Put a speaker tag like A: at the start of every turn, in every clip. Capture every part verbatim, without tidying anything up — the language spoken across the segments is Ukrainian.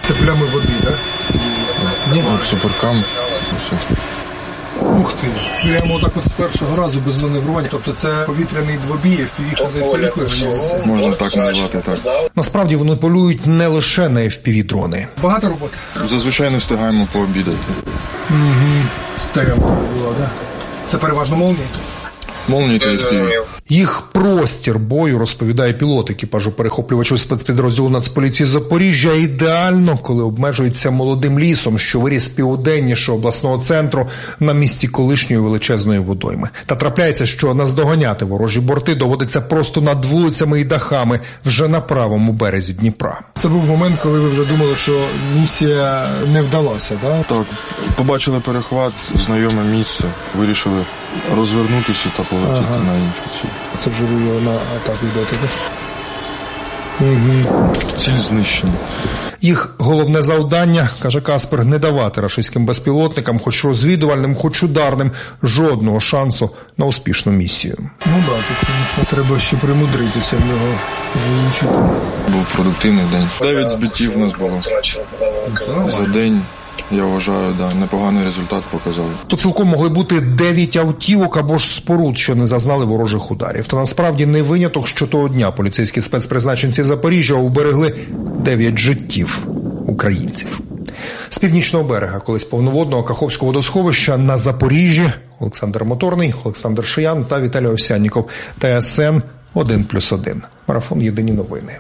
A: Це плями води, так? Да? Ні?
B: От суперкам.
A: Ух ти, прямо так от з першого разу без маневрування. Тобто це повітряний двобій, еф пі ві за еф пі ві.
B: Можна так назвати, так.
C: Насправді вони полюють не лише на еф пі ві-дрони.
A: Багато роботи?
B: Зазвичай не встигаємо пообідати.
A: Угу. Стемка була, так? Це переважно молнії?
B: Молнії та еф пі ві.
C: Їх простір бою, розповідає пілот екіпажу перехоплювачу спецпідрозділу Нацполіції Запоріжжя, ідеально, коли обмежується молодим лісом, що виріс південніше обласного центру на місці колишньої величезної водойми. Та трапляється, що наздоганяти ворожі борти доводиться просто над вулицями і дахами, вже на правому березі Дніпра.
A: Це був момент, коли ви вже думали, що місія не вдалася, так?
B: Так, побачили перехват, знайоме місце, вирішили розвернутися та полетіти ага. на іншу ціль.
A: Це вже ви його на атаку йдете, так? Угу.
B: Ціль знищена.
C: Їх головне завдання, каже Каспер, не давати рашистським безпілотникам, хоч розвідувальним, хоч ударним, жодного шансу на успішну місію.
A: Ну так, тут, звісно, треба ще примудритися в нього вивчити.
B: Був продуктивний день. Дев'ять збиттів у нас було за день. Я вважаю, да, непоганий результат показали.
C: То цілком могли бути дев'ять автівок або ж споруд, що не зазнали ворожих ударів. Та насправді не виняток, що того дня поліцейські спецпризначенці Запоріжжя уберегли дев'ять життів українців. З північного берега, колись повноводного Каховського водосховища на Запоріжжі Олександр Моторний, Олександр Шиян та Віталій Овсянніков. Т С Н один плюс один. Марафон «Єдині новини».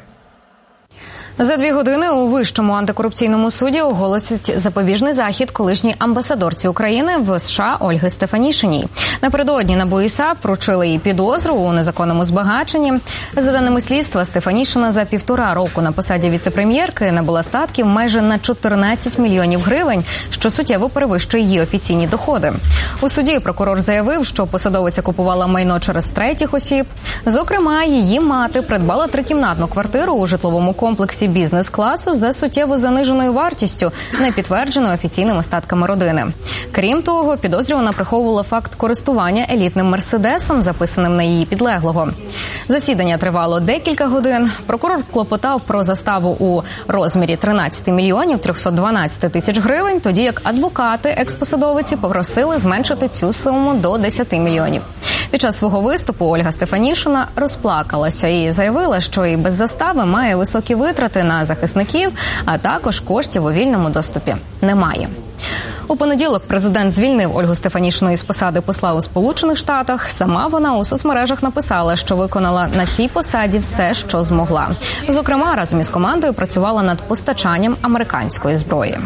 D: За дві години у Вищому антикорупційному суді оголосять запобіжний захід колишній амбасадорці України в США Ольги Стефанішиній. Напередодні НАБУ і САП вручили їй підозру у незаконному збагаченні. За даними слідства, Стефанішина за півтора року на посаді віце-прем'єрки набула статків майже на чотирнадцять мільйонів гривень, що суттєво перевищує її офіційні доходи. У суді прокурор заявив, що посадовиця купувала майно через третіх осіб. Зокрема, її мати придбала трикімнатну квартиру у житловому комплексі бізнес-класу за суттєво заниженою вартістю, не підтвердженою офіційними статками родини. Крім того, підозрювана приховувала факт користування елітним мерседесом, записаним на її підлеглого. Засідання тривало декілька годин. Прокурор клопотав про заставу у розмірі тринадцять мільйонів триста дванадцять тисяч гривень, тоді як адвокати експосадовиці попросили зменшити цю суму до десять мільйонів. Під час свого виступу Ольга Стефанішина розплакалася і заявила, що і без застави має високі витрати на захисників, а також коштів у вільному доступі немає. У понеділок президент звільнив Ольгу Стефанішину із посади посла у Сполучених Штатах. Сама вона у соцмережах написала, що виконала на цій посаді все, що змогла. Зокрема, разом із командою працювала над постачанням американської зброї.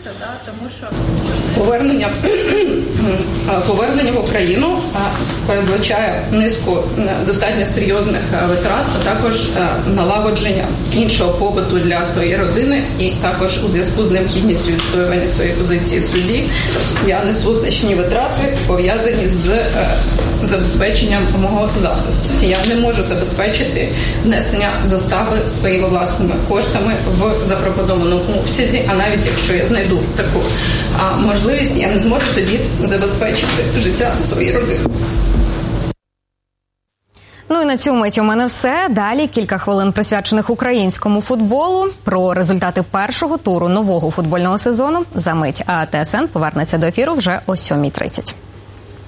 E: Повернення, повернення в Україну передбачає низку достатньо серйозних витрат, а також налагодження іншого побуту для своєї родини і також у зв'язку з необхідністю відстоювання своєї позиції в суді я несу значні витрати, пов'язані з забезпеченням мого захисту. Я не можу забезпечити внесення застави своїми власними коштами в запропонованому обсязі, а навіть якщо я знайду таку можливість, я не зможу тоді забезпечити життя своєї родини.
D: Ну і на цю мить у мене все. Далі кілька хвилин присвячених українському футболу. Про результати першого туру нового футбольного сезону за мить. А Т С Н повернеться до ефіру вже о сьомій тридцять.